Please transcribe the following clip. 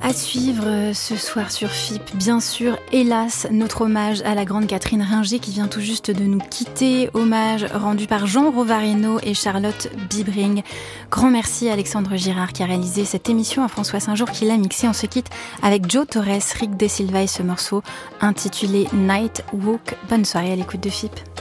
À suivre ce soir sur FIP, bien sûr, hélas, notre hommage à la grande Catherine Ringer qui vient tout juste de nous quitter. Hommage rendu par Jean Rovarino et Charlotte Bibring. Grand merci à Alexandre Girard qui a réalisé cette émission, à François Saint-Jour qui l'a mixée. On se quitte avec Joe Torres, Rick De Silva et ce morceau intitulé Night Walk. Bonne soirée à l'écoute de FIP.